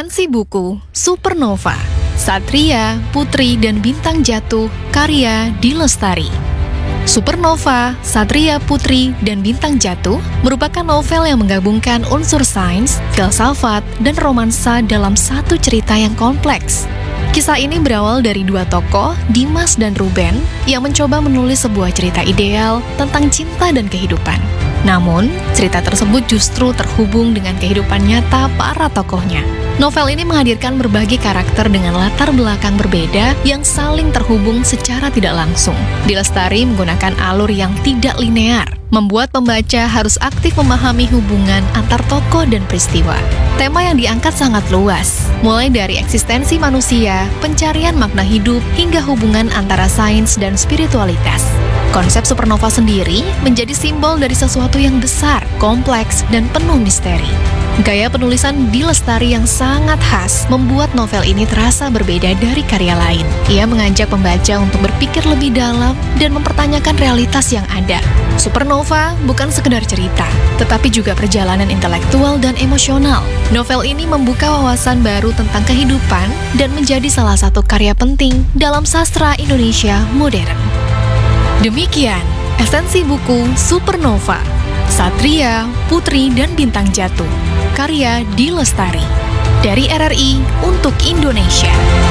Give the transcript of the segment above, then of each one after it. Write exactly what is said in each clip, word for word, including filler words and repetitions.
Esensi buku Supernova, Satria, Putri, dan Bintang Jatuh, karya D. Lestari. Supernova, Satria, Putri, dan Bintang Jatuh merupakan novel yang menggabungkan unsur sains, filsafat, dan romansa dalam satu cerita yang kompleks. Kisah ini berawal dari dua tokoh, Dimas dan Ruben, yang mencoba menulis sebuah cerita ideal tentang cinta dan kehidupan. Namun, cerita tersebut justru terhubung dengan kehidupan nyata para tokohnya. Novel ini menghadirkan berbagai karakter dengan latar belakang berbeda yang saling terhubung secara tidak langsung. D. Lestari menggunakan alur yang tidak linear, membuat pembaca harus aktif memahami hubungan antar tokoh dan peristiwa. Tema yang diangkat sangat luas, mulai dari eksistensi manusia, pencarian makna hidup, hingga hubungan antara sains dan spiritualitas. Konsep Supernova sendiri menjadi simbol dari sesuatu yang besar, kompleks, dan penuh misteri. Gaya penulisan D. Lestari yang sangat khas membuat novel ini terasa berbeda dari karya lain. Ia mengajak pembaca untuk berpikir lebih dalam dan mempertanyakan realitas yang ada. Supernova bukan sekedar cerita, tetapi juga perjalanan intelektual dan emosional. Novel ini membuka wawasan baru tentang kehidupan dan menjadi salah satu karya penting dalam sastra Indonesia modern. Demikian esensi buku Supernova, Satria, Putri, dan Bintang Jatuh, karya D. Lestari, dari R R I untuk Indonesia.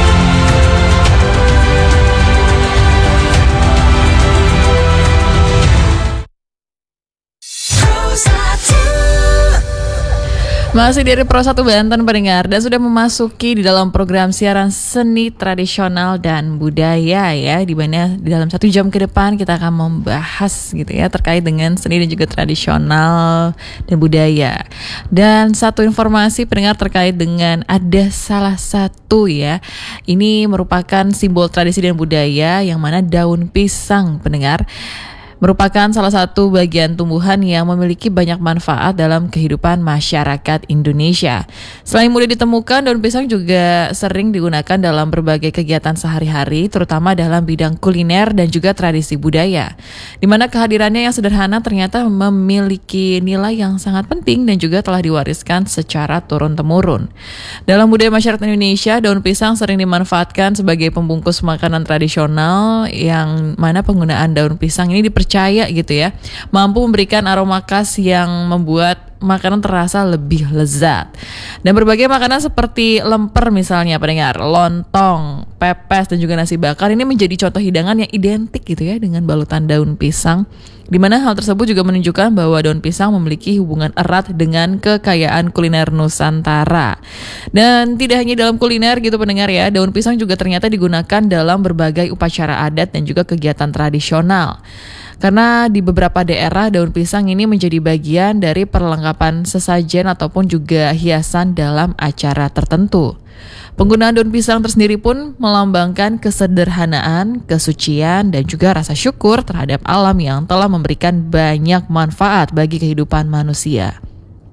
Masih dari Pro satu Banten pendengar, dan sudah memasuki di dalam program siaran seni tradisional dan budaya ya, di mana di dalam satu jam ke depan kita akan membahas gitu ya terkait dengan seni dan juga tradisional dan budaya. Dan satu informasi pendengar terkait dengan ada salah satu ya, ini merupakan simbol tradisi dan budaya yang mana daun pisang pendengar merupakan salah satu bagian tumbuhan yang memiliki banyak manfaat dalam kehidupan masyarakat Indonesia. Selain mudah ditemukan, daun pisang juga sering digunakan dalam berbagai kegiatan sehari-hari, terutama dalam bidang kuliner dan juga tradisi budaya, di mana kehadirannya yang sederhana ternyata memiliki nilai yang sangat penting dan juga telah diwariskan secara turun-temurun. Dalam budaya masyarakat Indonesia, daun pisang sering dimanfaatkan sebagai pembungkus makanan tradisional, yang mana penggunaan daun pisang ini dipercaya percaya gitu ya, mampu memberikan aroma khas yang membuat makanan terasa lebih lezat. Dan berbagai makanan seperti lemper misalnya pendengar, lontong, pepes, dan juga nasi bakar ini menjadi contoh hidangan yang identik gitu ya dengan balutan daun pisang, di mana hal tersebut juga menunjukkan bahwa daun pisang memiliki hubungan erat dengan kekayaan kuliner Nusantara. Dan tidak hanya dalam kuliner gitu pendengar ya, daun pisang juga ternyata digunakan dalam berbagai upacara adat dan juga kegiatan tradisional. Karena di beberapa daerah daun pisang ini menjadi bagian dari perlengkapan sesajen ataupun juga hiasan dalam acara tertentu. Penggunaan daun pisang tersendiri pun melambangkan kesederhanaan, kesucian, dan juga rasa syukur terhadap alam yang telah memberikan banyak manfaat bagi kehidupan manusia.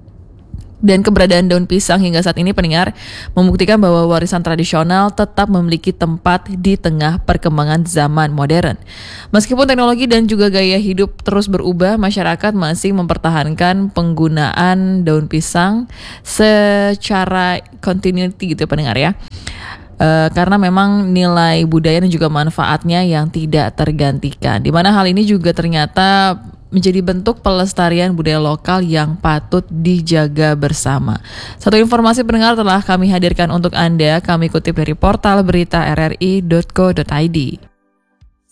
Dan keberadaan daun pisang hingga saat ini pendengar membuktikan bahwa warisan tradisional tetap memiliki tempat di tengah perkembangan zaman modern. Meskipun teknologi dan juga gaya hidup terus berubah, masyarakat masih mempertahankan penggunaan daun pisang secara continuity gitu pendengar ya. Uh, karena memang nilai budaya dan juga manfaatnya yang tidak tergantikan, di mana hal ini juga ternyata menjadi bentuk pelestarian budaya lokal yang patut dijaga bersama. Satu informasi pendengar telah kami hadirkan untuk Anda, kami kutip dari portal berita r r i dot co dot i d.